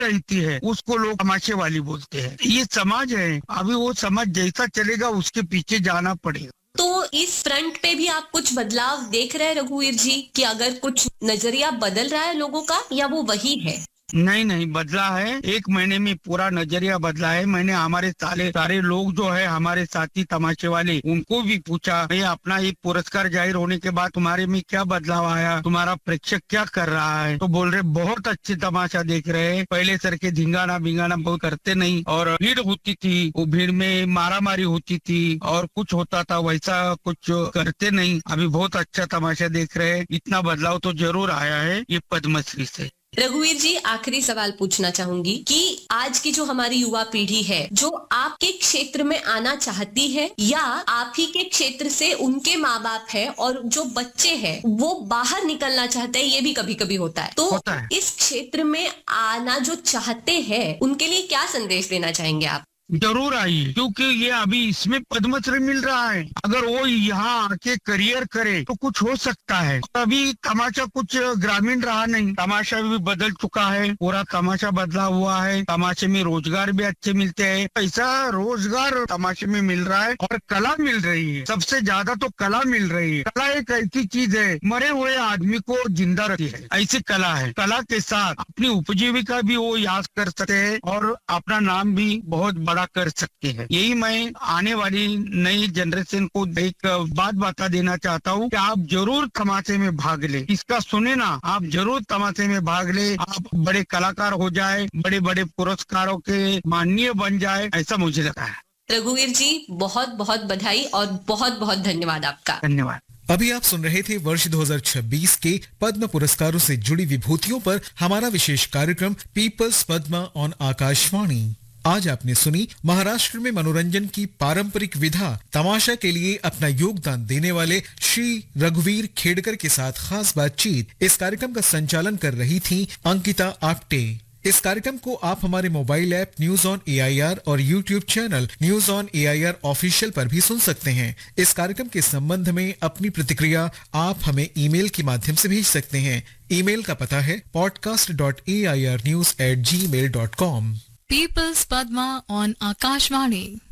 रहती है उसको लोग तमाशे वाली बोलते हैं। ये समाज है, अभी वो समाज जैसा चलेगा उसके पीछे जाना पड़ेगा। तो इस फ्रंट पे भी आप कुछ बदलाव देख रहे हैं रघुवीर जी, कि अगर कुछ नजरिया बदल रहा है लोगों का, या वो वही है? नहीं नहीं, बदला है। 1 महीने में पूरा नजरिया बदला है। मैंने हमारे सारे लोग जो है हमारे साथी तमाशे वाले, उनको भी पूछा, भैया अपना ये पुरस्कार जाहिर होने के बाद तुम्हारे में क्या बदलाव आया, तुम्हारा प्रेक्षक क्या कर रहा है? तो बोल रहे बहुत अच्छे तमाशा देख रहे हैं, पहले सर के धिंगाना बिंगाना बहुत करते नहीं, और भीड़ होती थी, वो भीड़ में मारा मारी होती थी और कुछ होता था, वैसा कुछ करते नहीं। अभी बहुत अच्छा तमाशा देख रहे हैं। इतना बदलाव तो जरूर आया है ये पद्मश्री से। रघुवीर जी, आखिरी सवाल पूछना चाहूंगी कि आज की जो हमारी युवा पीढ़ी है, जो आपके क्षेत्र में आना चाहती है, या आप ही के क्षेत्र से उनके माँ बाप है और जो बच्चे हैं वो बाहर निकलना चाहते हैं, ये भी कभी कभी होता है, तो इस क्षेत्र में आना जो चाहते हैं उनके लिए क्या संदेश देना चाहेंगे आप? जरूर आइए, क्योंकि ये अभी इसमें पद्मश्री मिल रहा है। अगर वो यहाँ आके करियर करे तो कुछ हो सकता है। अभी तमाशा कुछ ग्रामीण रहा नहीं, तमाशा भी बदल चुका है, पूरा तमाशा बदला हुआ है। तमाशे में रोजगार भी अच्छे मिलते हैं, पैसा रोजगार तमाशे में मिल रहा है और कला मिल रही है। सबसे ज्यादा तो कला मिल रही है। कला एक ऐसी चीज है, मरे हुए आदमी को जिंदा रखती है, ऐसी कला है। कला के साथ अपनी उपजीविका भी वो याद कर सकते हैं और अपना नाम भी बहुत बड़ा कर सकते हैं। यही मैं आने वाली नई जनरेशन को एक बात बता देना चाहता हूँ कि आप जरूर तमाशे में भाग ले। इसका सुने ना, आप जरूर तमाशे में भाग ले। आप बड़े कलाकार हो जाए, बड़े बड़े पुरस्कारों के माननीय बन जाए, ऐसा मुझे लगता है। रघुवीर जी, बहुत बहुत बधाई और बहुत बहुत धन्यवाद आपका। धन्यवाद। अभी आप सुन रहे थे वर्ष 2026 के पद्म पुरस्कारों से जुड़ी विभूतियों पर हमारा विशेष कार्यक्रम पीपल्स पद्मा ऑन आकाशवाणी। आज आपने सुनी महाराष्ट्र में मनोरंजन की पारंपरिक विधा तमाशा के लिए अपना योगदान देने वाले श्री रघुवीर खेड़कर के साथ खास बातचीत। इस कार्यक्रम का संचालन कर रही थी अंकिता आप्टे। इस कार्यक्रम को आप हमारे mobile app news on AIR और YouTube channel news on AIR official पर भी सुन सकते हैं। इस कार्यक्रम के संबंध में अपनी प्रतिक्रिया आप हमें ईमेल के माध्यम से भेज सकते हैं। ईमेल का पता है podcast.airnews@gmail.com। People's Padma on Akashvani.